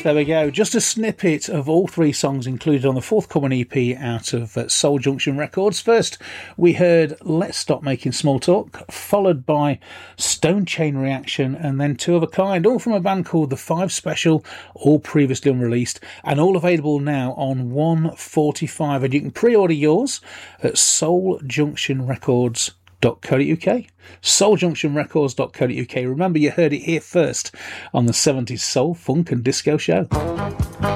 there we go. Just a snippet of all three songs included on the forthcoming EP out of Soul Junction Records. First, we heard Let's Stop Making Small Talk, followed by Stone Chain Reaction, and then Two of a Kind, all from a band called The Five Special, all previously unreleased, and all available now on 145. And you can pre-order yours at souljunction.records.co.uk. souljunction.records.co.uk. Remember, you heard it here first on the 70s Soul, Funk and Disco Show.